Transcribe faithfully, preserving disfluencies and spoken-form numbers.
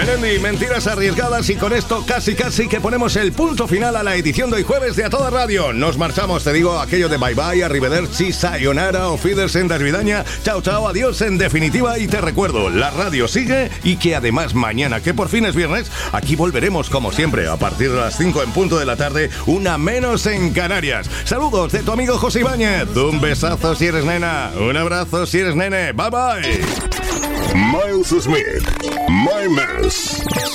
Melendi, mentiras arriesgadas, y con esto casi casi que ponemos el punto final a la edición de hoy jueves de A Toda Radio. Nos marchamos, te digo aquello de bye bye, arrivederci, sayonara, auf Wiedersehen, das Vidaña, chao chao, adiós en definitiva, y te recuerdo, la radio sigue y que además mañana, que por fin es viernes, aquí volveremos como siempre a partir de las cinco en punto de la tarde, una menos en Canarias. Saludos de tu amigo José Ibáñez, un besazo si eres nena, un abrazo si eres nene, bye bye. Miles Smith, My Mess.